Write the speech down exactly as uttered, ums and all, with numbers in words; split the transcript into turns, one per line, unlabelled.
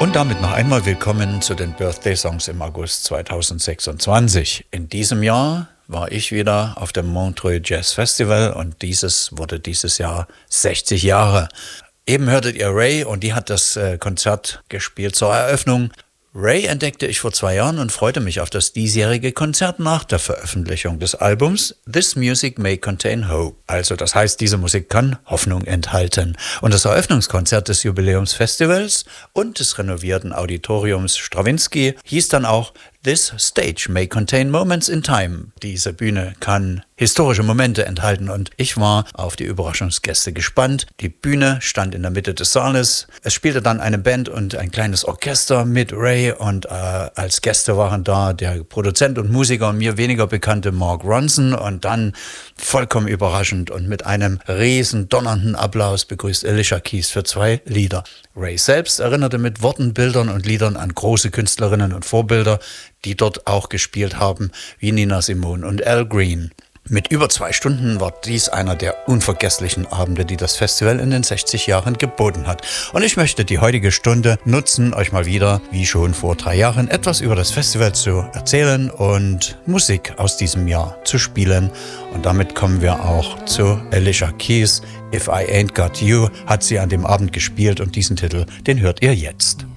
Und damit noch einmal willkommen zu den Birthday Songs im August zweitausendsechsundzwanzig. In diesem Jahr war ich wieder auf dem Montreux Jazz Festival und dieses wurde dieses Jahr sechzig Jahre. Eben hörtet ihr Ray und die hat das äh, Konzert gespielt zur Eröffnung. Ray entdeckte ich vor zwei Jahren und freute mich auf das diesjährige Konzert nach der Veröffentlichung des Albums This Music May Contain Hope. Also das heißt, diese Musik kann Hoffnung enthalten. Und das Eröffnungskonzert des Jubiläumsfestivals und des renovierten Auditoriums Stravinsky hieß dann auch This Stage May Contain Moments in Time. Diese Bühne kann historische Momente enthalten und ich war auf die Überraschungsgäste gespannt. Die Bühne stand in der Mitte des Saales. Es spielte dann eine Band und ein kleines Orchester mit Ray und äh, als Gäste waren da der Produzent und Musiker, mir weniger bekannte Mark Ronson und dann vollkommen überraschend und mit einem riesen donnernden Applaus begrüßt Alicia Keys für zwei Lieder. Ray selbst erinnerte mit Worten, Bildern und Liedern an große Künstlerinnen und Vorbilder, die dort auch gespielt haben, wie Nina Simone und Al Green. Mit über zwei Stunden war dies einer der unvergesslichen Abende, die das Festival in den sechzig Jahren geboten hat. Und ich möchte die heutige Stunde nutzen, euch mal wieder, wie schon vor drei Jahren, etwas über das Festival zu erzählen und Musik aus diesem Jahr zu spielen. Und damit kommen wir auch zu Alicia Keys. If I Ain't Got You hat sie an dem Abend gespielt und diesen Titel, den hört ihr jetzt.